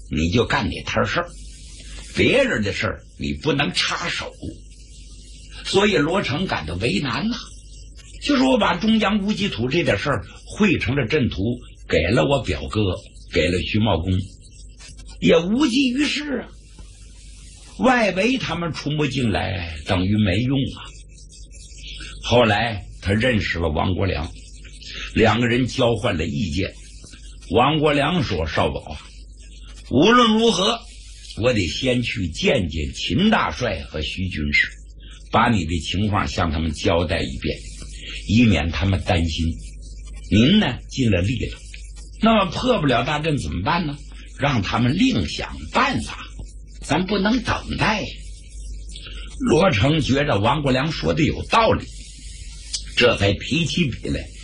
你就干那摊事儿，别人的事儿你不能插手。所以罗成感到为难呐，就是我把中江无极土这点事儿绘成了阵图，给了我表哥，给了徐茂公，也无济于事啊。外围他们出没进来，等于没用啊。后来他认识了王国良，两个人交换了意见。王国良说：“少保啊，无论如何，我得先去见见秦大帅和徐军师，把你的情况向他们交代一遍，以免他们担心。您呢，尽了力了，那么破不了大阵怎么办呢？让他们另想办法，咱不能等待。”罗成觉着王国良说的有道理，这才提起笔来